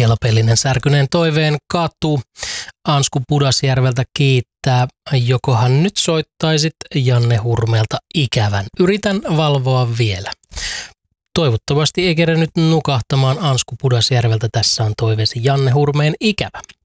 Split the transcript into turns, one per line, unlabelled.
Kelpeellinen Särkyneen toiveen katu. Ansku Pudasjärveltä kiittää. Jokohan nyt soittaisit Janne Hurmeelta ikävän. Yritän valvoa vielä. Toivottavasti ei kerran nyt nukahtamaan Ansku Pudasjärveltä. Tässä on toiveesi Janne Hurmeen ikävä.